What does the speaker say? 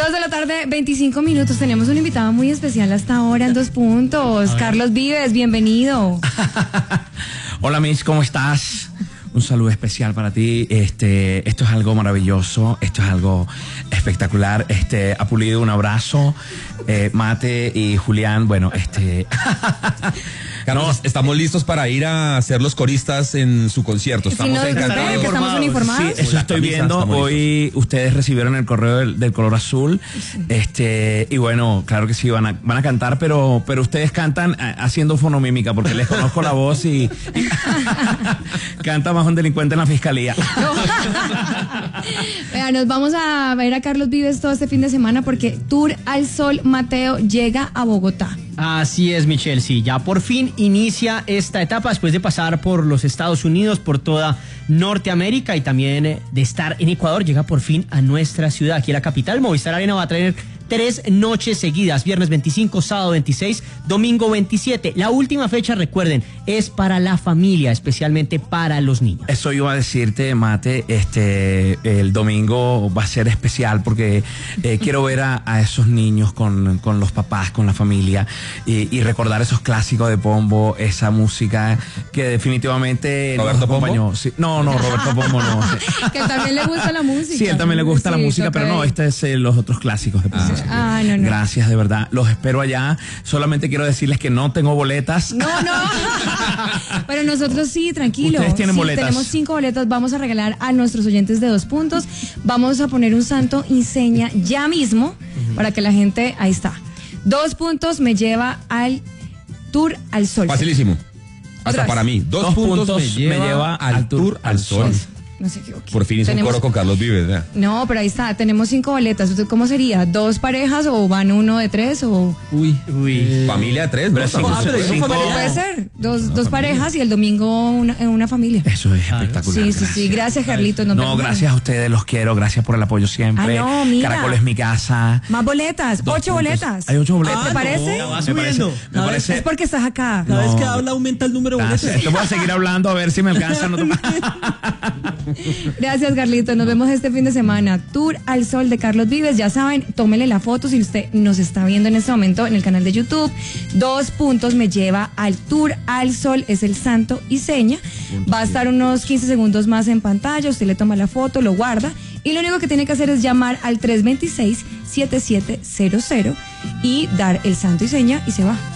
2 de la tarde, 25 minutos. Tenemos un invitado muy especial hasta ahora en 2 puntos. Carlos Vives, bienvenido. Hola, Mitch, ¿cómo estás? Un saludo especial para ti. Esto es algo maravilloso, esto es algo espectacular. Apulido, un abrazo. Mate y Julián, bueno, Carlos, estamos listos para ir a ser los coristas en su concierto. Estamos encantados. Que estamos uniformados. Sí, eso estoy viendo. Hoy ustedes recibieron el correo del color azul. Y bueno, claro que sí, van a cantar, pero ustedes cantan haciendo fonomímica, porque les conozco la voz y canta más un delincuente en la fiscalía. Vea, nos vamos a ver a Carlos Vives todo este fin de semana porque Tour al Sol Mateo llega a Bogotá. Así es, Michelle, sí, ya por fin inicia esta etapa después de pasar por los Estados Unidos, por toda Norteamérica y también de estar en Ecuador, llega por fin a nuestra ciudad, aquí a la capital. Movistar Arena va a traer 3 noches seguidas, viernes 25, sábado 26, domingo 27. La última fecha, recuerden, es para la familia, especialmente para los niños. Eso iba a decirte, Mate, el domingo va a ser especial porque quiero ver a esos niños con los papás, con la familia y recordar esos clásicos de Pombo, esa música que definitivamente ¿Roberto Pombo? Sí. No, Roberto Pombo no. Sí. Que también le gusta la música. Sí, él también le gusta la música, pero no, es los otros clásicos de Pombo. No. Gracias, de verdad. Los espero allá. Solamente quiero decirles que no tengo boletas. No. Pero nosotros sí, tranquilo. Ustedes tienen boletas. Tenemos 5 boletas. Vamos a regalar a nuestros oyentes de 2 puntos. Vamos a poner un santo y seña ya mismo para que la gente, ahí está. 2 puntos me lleva al Tour al Sol. Facilísimo. Hasta para mí. 2 puntos me lleva al Tour al Sol. No se equivoque. Por fin hizo un coro con Carlos Vives, ¿verdad? No, pero ahí está, tenemos 5 boletas. ¿Cómo sería? ¿2 parejas o van uno de 3 o...? Uy. Familia de 3, ¿no? Puede ser, dos parejas y el domingo una familia. Eso es espectacular. Sí. Gracias, Carlitos. Gracias a ustedes, los quiero. Gracias por el apoyo siempre. Mira. Caracol es mi casa. Más boletas, 8 boletas. Hay 8 boletas. ¿Te parece? Me parece. Es porque estás acá. Cada vez que habla aumenta el número de boletas. Esto voy a seguir hablando a ver si me alcanza. Gracias, Carlitos. Nos vemos este fin de semana. Tour al Sol de Carlos Vives. Ya saben, tómele la foto si usted nos está viendo en este momento en el canal de YouTube. 2 puntos me lleva al Tour al Sol. Es el santo y seña. Va a estar unos 15 segundos más en pantalla. Usted le toma la foto, lo guarda. Y lo único que tiene que hacer es llamar al 326-7700 y dar el santo y seña y se va.